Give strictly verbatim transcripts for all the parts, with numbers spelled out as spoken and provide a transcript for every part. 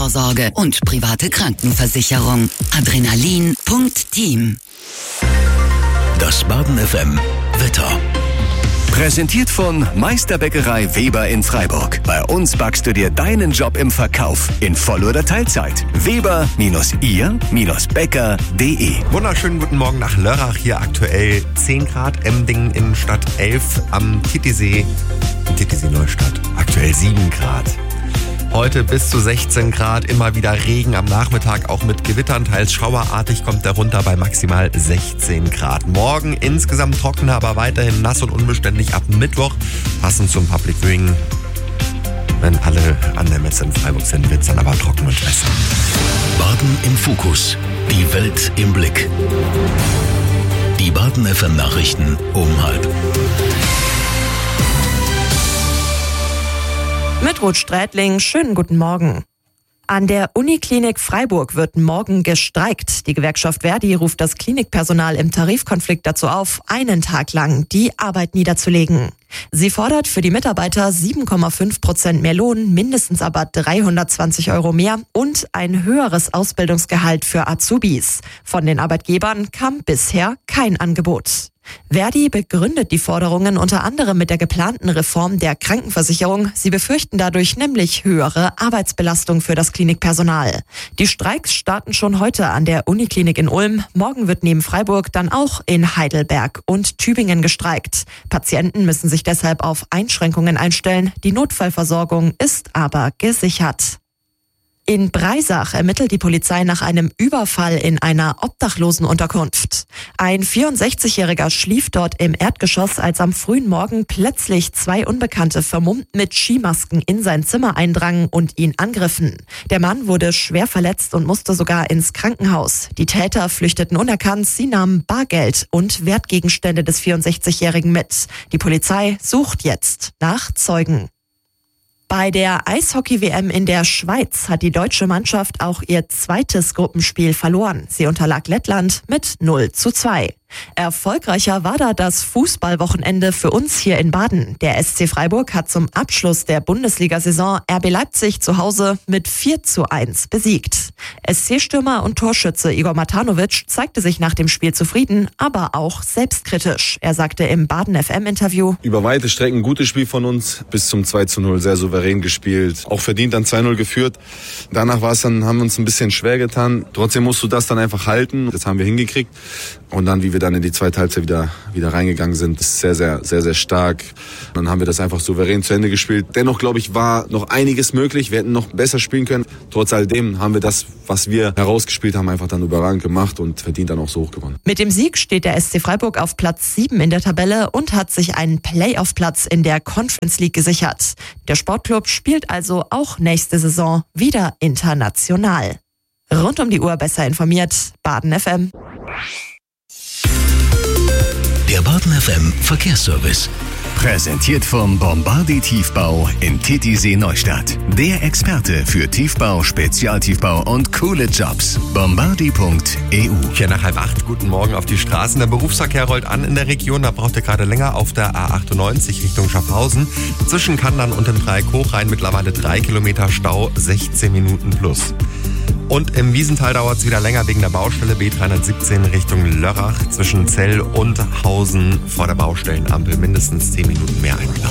Altersvorsorge und private Krankenversicherung. Adrenalin Punkt Team. Das Baden F M Wetter. Präsentiert von Meisterbäckerei Weber in Freiburg. Bei uns backst du dir deinen Job im Verkauf in Voll- oder Teilzeit. Weber Ihr Bäcker punkt de. Wunderschönen guten Morgen nach Lörrach. Hier aktuell zehn Grad, Emdingen Innenstadt elf, am Titisee, Titisee Neustadt aktuell sieben Grad. Heute bis zu sechzehn Grad, immer wieder Regen am Nachmittag, auch mit Gewittern, teils schauerartig kommt der runter bei maximal sechzehn Grad. Morgen insgesamt trockener, aber weiterhin nass und unbeständig ab Mittwoch. Passend zum Public Viewing, wenn alle an der Messe in Freiburg sind, wird es dann aber trocken und besser. Baden im Fokus, die Welt im Blick. Die Baden F M Nachrichten um halb. Mit Ruth Strätling, schönen guten Morgen. An der Uniklinik Freiburg wird morgen gestreikt. Die Gewerkschaft Verdi ruft das Klinikpersonal im Tarifkonflikt dazu auf, einen Tag lang die Arbeit niederzulegen. Sie fordert für die Mitarbeiter sieben Komma fünf Prozent mehr Lohn, mindestens aber dreihundertzwanzig Euro mehr und ein höheres Ausbildungsgehalt für Azubis. Von den Arbeitgebern kam bisher kein Angebot. Verdi begründet die Forderungen unter anderem mit der geplanten Reform der Krankenversicherung. Sie befürchten dadurch nämlich höhere Arbeitsbelastung für das Klinikpersonal. Die Streiks starten schon heute an der Uniklinik in Ulm. Morgen wird neben Freiburg dann auch in Heidelberg und Tübingen gestreikt. Patienten müssen sich deshalb auf Einschränkungen einstellen. Die Notfallversorgung ist aber gesichert. In Breisach ermittelt die Polizei nach einem Überfall in einer Obdachlosenunterkunft. Ein vierundsechzigjähriger schlief dort im Erdgeschoss, als am frühen Morgen plötzlich zwei Unbekannte vermummt mit Skimasken in sein Zimmer eindrangen und ihn angriffen. Der Mann wurde schwer verletzt und musste sogar ins Krankenhaus. Die Täter flüchteten unerkannt, sie nahmen Bargeld und Wertgegenstände des vierundsechzigjährigen mit. Die Polizei sucht jetzt nach Zeugen. Bei der Eishockey-W M in der Schweiz hat die deutsche Mannschaft auch ihr zweites Gruppenspiel verloren. Sie unterlag Lettland mit null zu zwei. Erfolgreicher war da das Fußballwochenende für uns hier in Baden. Der S C Freiburg hat zum Abschluss der Bundesliga-Saison R B Leipzig zu Hause mit vier zu eins besiegt. S C-Stürmer und Torschütze Igor Matanovic zeigte sich nach dem Spiel zufrieden, aber auch selbstkritisch. Er sagte im Baden F M-Interview: Über weite Strecken ein gutes Spiel von uns, bis zum zwei zu null sehr souverän gespielt. Auch verdient dann zwei null geführt. Danach war es dann, haben wir uns ein bisschen schwer getan. Trotzdem musst du das dann einfach halten. Das haben wir hingekriegt. Und dann, wie wir dann in die zweite Halbzeit wieder, wieder reingegangen sind, ist sehr, sehr, sehr, sehr stark. Dann haben wir das einfach souverän zu Ende gespielt. Dennoch, glaube ich, war noch einiges möglich. Wir hätten noch besser spielen können. Trotz alledem haben wir das, was wir herausgespielt haben, einfach dann überragend gemacht und verdient dann auch so hoch gewonnen. Mit dem Sieg steht der S C Freiburg auf Platz sieben in der Tabelle und hat sich einen Playoff-Platz in der Conference League gesichert. Der Sportclub spielt also auch nächste Saison wieder international. Rund um die Uhr besser informiert, Baden F M. Der Baden F M Verkehrsservice. Präsentiert vom Bombardi Tiefbau in Titisee Neustadt. Der Experte für Tiefbau, Spezialtiefbau und coole Jobs. Bombardi Punkt e u. Hier nach halb acht, guten Morgen auf die Straßen. Der Berufsverkehr rollt an in der Region. Da braucht ihr gerade länger auf der A achtundneunzig Richtung Schaffhausen. Zwischen Kandern und dem Dreieck Hochrhein mittlerweile drei Kilometer Stau, sechzehn Minuten plus. Und im Wiesental dauert es wieder länger wegen der Baustelle B dreihundertsiebzehn Richtung Lörrach. Zwischen Zell und Hausen vor der Baustellenampel mindestens zehn Minuten mehr einplanen.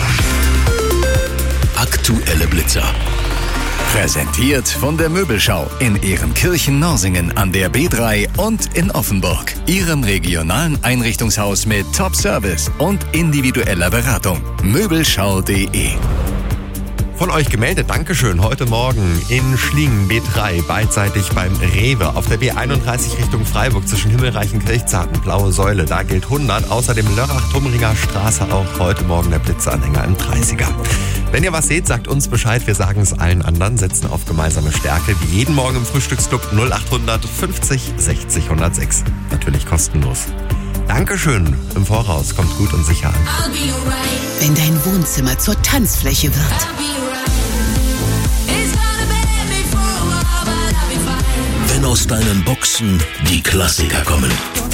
Aktuelle Blitzer. Präsentiert von der Möbelschau in Ehrenkirchen-Norsingen an der B drei und in Offenburg. Ihrem regionalen Einrichtungshaus mit Top-Service und individueller Beratung. Möbelschau punkt de. Von euch gemeldet, Dankeschön, heute Morgen in Schlingen B drei, beidseitig beim Rewe. Auf der B einunddreißig Richtung Freiburg zwischen Himmelreichen-Kirchzarten, Blaue Säule, da gilt hundert. Außerdem Lörrach-Tumringer Straße auch heute Morgen der Blitzeanhänger im dreißiger. Wenn ihr was seht, sagt uns Bescheid, wir sagen es allen anderen, setzen auf gemeinsame Stärke, wie jeden Morgen im Frühstücksclub null achthundert fünfzig sechzig hundertsechs. Natürlich kostenlos. Dankeschön im Voraus, kommt gut und sicher an. Wenn dein Wohnzimmer zur Tanzfläche wird. Wenn aus deinen Boxen die Klassiker kommen.